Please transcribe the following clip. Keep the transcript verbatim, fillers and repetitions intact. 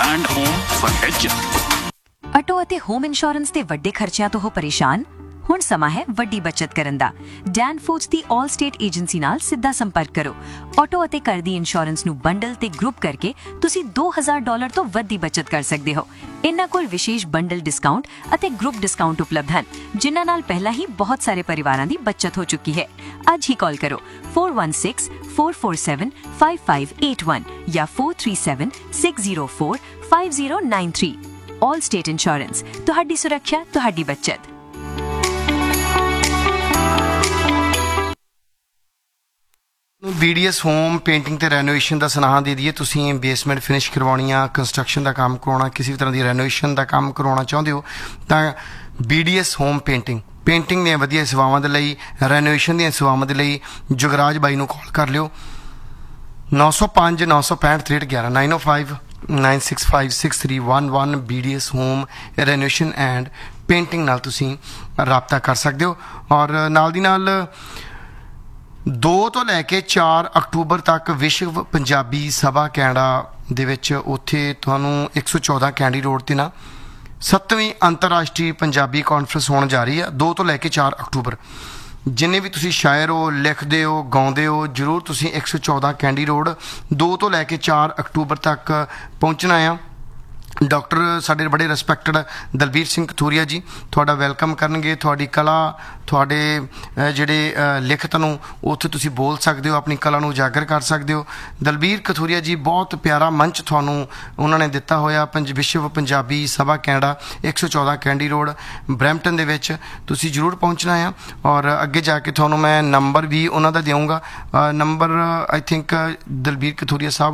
and home furniture. Auto ਅਤੇ home insurance ਦੇ ਵੱਡੇ ਖਰਚਿਆਂ ਤੋਂ ਹੋ ਪਰੇਸ਼ਾਨ? ਹੁਣ ਸਮਾਂ ਹੈ ਵੱਡੀ ਬਚਤ ਕਰਨ ਦਾ। ਡੈਨ ਫੂਡਸ ਦੀ ਆਲ ਸਟੇਟ ਏਜੰਸੀ ਨਾਲ ਸਿੱਧਾ ਸੰਪਰਕ ਕਰੋ। ਆਟੋ ਅਤੇ ਘਰ ਦੀ ਇੰਸ਼ੋਰੈਂਸ ਨੂੰ ਬੰਡਲ ਤੇ ਗਰੁੱਪ ਕਰਕੇ ਤੁਸੀਂ ਦੋ ਹਜ਼ਾਰ ਡਾਲਰ ਤੋਂ ਵੱਧ ਦੀ ਬਚਤ ਕਰ ਸਕਦੇ ਹੋ। ਇਨ੍ਹਾਂ ਕੋਲ ਵਿਸ਼ੇਸ਼ ਬੰਡਲ ਡਿਸਕਾਊਂਟ ਅਤੇ ਗਰੁੱਪ ਡਿਸਕਾਊਂਟ ਉਪਲਬਧ ਹਨ, ਜਿਨ੍ਹਾਂ ਨਾਲ ਪਹਿਲਾਂ ਹੀ ਬਹੁਤ ਸਾਰੇ ਪਰਿਵਾਰਾਂ ਦੀ ਬਚਤ ਹੋ ਚੁੱਕੀ ਹੈ। ਅੱਜ ਹੀ ਕਾਲ ਕਰੋ four one six, four four seven, five five eight one ਜਾਂ four three seven, six zero four, five zero nine three। ਆਲ ਸਟੇਟ ਇੰਸ਼ੋਰੈਂਸ, ਤੁਹਾਡੀ ਸੁਰੱਖਿਆ, ਤੁਹਾਡੀ ਬਚਤ। B D S home painting ਤੇ ਰੈਨੋਵੇਸ਼ਨ ਦਾ ਸੁਨਾਹ ਦੇ ਦਈਏ। ਤੁਸੀਂ ਬੇਸਮੈਂਟ ਫਿਨਿਸ਼ ਕਰਵਾਉਣੀ ਆ, ਕੰਸਟਰਕਸ਼ਨ ਦਾ ਕੰਮ ਕਰਵਾਉਣਾ, ਕਿਸੇ ਵੀ ਤਰ੍ਹਾਂ ਦੀ ਰੈਨੋਵੇਸ਼ਨ ਦਾ ਕੰਮ ਕਰਵਾਉਣਾ ਚਾਹੁੰਦੇ ਹੋ ਤਾਂ B D S home painting painting ਦੀਆਂ ਵਧੀਆ ਸੇਵਾਵਾਂ ਦੇ ਲਈ, ਰੈਨੋਵੇਸ਼ਨ ਦੀਆਂ ਸੇਵਾਵਾਂ ਦੇ ਲਈ ਜੁਗਰਾਜ ਬਾਈ ਨੂੰ ਕਾਲ ਕਰ ਲਿਓ। ਨੌ ਸੌ ਪੰਜ ਨੌ ਸੌ ਪੈਂਹਠ ਤ੍ਰੇਹਠ ਗਿਆਰਾਂ nine O five nine six five six three one one. B D S home renovation and painting ਨਾਲ ਤੁਸੀਂ ਰਾਬਤਾ ਕਰ ਸਕਦੇ ਹੋ। ਔਰ ਨਾਲ ਦੀ ਨਾਲ ਦੋ ਤੋਂ ਲੈ ਕੇ ਚਾਰ ਅਕਤੂਬਰ ਤੱਕ ਵਿਸ਼ਵ ਪੰਜਾਬੀ ਸਭਾ ਕੈਨੇਡਾ ਦੇ ਵਿੱਚ ਉੱਥੇ ਤੁਹਾਨੂੰ ਇੱਕ ਸੌ ਚੌਦਾਂ ਕੈਂਡੀ ਰੋਡ 'ਤੇ ਨਾ ਸੱਤਵੀਂ ਅੰਤਰਰਾਸ਼ਟਰੀ ਪੰਜਾਬੀ ਕਾਨਫਰੰਸ ਹੋਣ ਜਾ ਰਹੀ ਹੈ। ਦੋ ਤੋਂ ਲੈ ਕੇ ਚਾਰ ਅਕਤੂਬਰ ਜਿੰਨੇ ਵੀ ਤੁਸੀਂ ਸ਼ਾਇਰ ਹੋ, ਲਿਖਦੇ ਹੋ, ਗਾਉਂਦੇ ਹੋ, ਜ਼ਰੂਰ ਤੁਸੀਂ ਇੱਕ ਸੌ ਚੌਦਾਂ ਕੈਂਡੀ ਰੋਡ ਦੋ ਤੋਂ ਲੈ ਕੇ ਚਾਰ ਅਕਤੂਬਰ ਤੱਕ ਪਹੁੰਚਣਾ ਆ। ਡਾਕਟਰ ਸਾਡੇ ਬੜੇ ਰਿਸਪੈਕਟਡ ਦਲਬੀਰ ਸਿੰਘ ਕਥੂਰੀਆ ਜੀ ਤੁਹਾਡਾ ਵੈਲਕਮ ਕਰਨਗੇ। ਤੁਹਾਡੀ ਕਲਾ, ਤੁਹਾਡੇ ਜਿਹੜੇ ਲਿਖਤ ਨੂੰ ਉੱਥੇ ਤੁਸੀਂ ਬੋਲ ਸਕਦੇ ਹੋ, ਆਪਣੀ ਕਲਾ ਨੂੰ ਉਜਾਗਰ ਕਰ ਸਕਦੇ ਹੋ। ਦਲਬੀਰ ਕਥੂਰੀਆ ਜੀ ਬਹੁਤ ਪਿਆਰਾ ਮੰਚ ਤੁਹਾਨੂੰ ਉਹਨਾਂ ਨੇ ਦਿੱਤਾ ਹੋਇਆ। ਪੰਜ ਵਿਸ਼ਵ ਪੰਜਾਬੀ ਸਭਾ ਕੈਨੇਡਾ ਇੱਕ ਸੌ ਚੌਦਾਂ ਕੈਂਡੀ ਰੋਡ ਬਰੈਂਪਟਨ ਦੇ ਵਿੱਚ ਤੁਸੀਂ ਜ਼ਰੂਰ ਪਹੁੰਚਣਾ ਆ। ਔਰ ਅੱਗੇ ਜਾ ਕੇ ਤੁਹਾਨੂੰ ਮੈਂ ਨੰਬਰ ਵੀ ਉਹਨਾਂ ਦਾ ਦੇਵਾਂਗਾ। Number I think Dalbir ਕਥੂਰੀਆ Sahib